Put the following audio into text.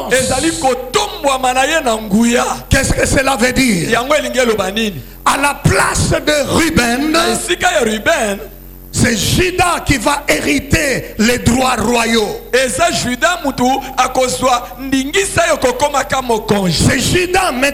Qu'est-ce que cela veut dire? À la place de Ruben, c'est Judas qui va hériter les droits royaux. C'est Judas